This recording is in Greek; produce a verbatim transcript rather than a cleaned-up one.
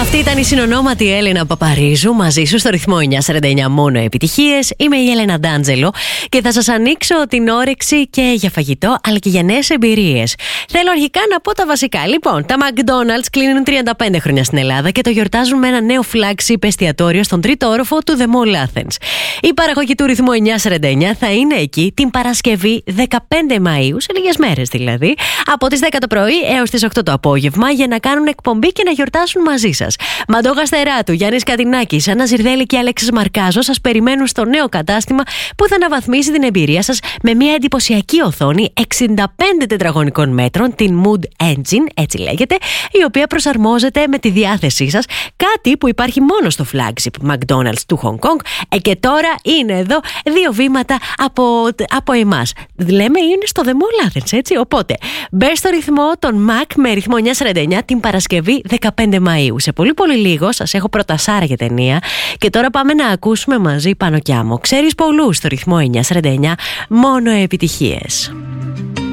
Αυτή ήταν η συνονόματη Έλενα Παπαρίζου μαζί σου στο ρυθμό εννιά σαράντα εννιά, μόνο επιτυχίες. Είμαι η Έλενα Ντάντζελο και θα σας ανοίξω την όρεξη και για φαγητό αλλά και για νέες εμπειρίες. Θέλω αρχικά να πω τα βασικά. Λοιπόν, τα McDonald's κλείνουν τριάντα πέντε χρόνια στην Ελλάδα και το γιορτάζουν με ένα νέο flagship εστιατόριο στον τρίτο όροφο του The Mall Athens. Η παραγωγή του ρυθμού εννιά σαράντα εννιά θα είναι εκεί την Παρασκευή δεκαπέντε Μαΐου, σε λίγες μέρες δηλαδή, από τις δέκα το πρωί έως τις οκτώ το απόγευμα, για να κάνουν εκπομπή και να γιορτάσουν μαζί σας. Μαντώ Γαστεράτου, Γιάννης Κατινάκης, Άννα Ζυρδέλη και Αλέξης Μαρκάζο σας περιμένουν στο νέο κατάστημα που θα αναβαθμίσει την εμπειρία σας με μια εντυπωσιακή οθόνη εξήντα πέντε τετραγωνικών μέτρων, την Mood Engine, έτσι λέγεται, η οποία προσαρμόζεται με τη διάθεσή σας, κάτι που υπάρχει μόνο στο flagship McDonald's του Hong Kong. Ε, και τώρα είναι εδώ δύο βήματα από, από εμάς. Λέμε είναι στο The Mall Athens, έτσι. Οπότε μπες στο ρυθμό των Mac με ρυθμό εννιά σαράντα εννιά την Παρασκευή δεκαπέντε Μαΐου. Σε πολύ πολύ λίγο σας έχω προτασάρει για ταινία και τώρα πάμε να ακούσουμε μαζί Πάνω κι Άμμο. Ξέρεις πολλούς στο ρυθμό εννιά σαράντα εννιά, μόνο επιτυχίες.